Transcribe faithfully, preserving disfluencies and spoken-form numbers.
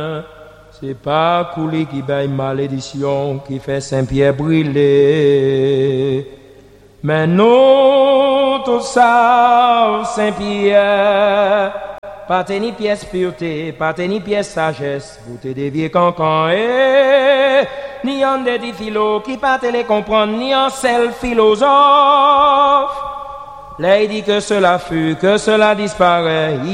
C'est pas couler qui baille malédiction qui fait Saint-Pierre brûler. Mais non, tout ça, Saint-Pierre, pas ni pièce pureté, pas ni pièce sagesse, vous te déviez cancan, eh, ni en des philo qui pas te les comprendre, ni en seul philosophe. Là, il dit que cela fut, que cela disparaît.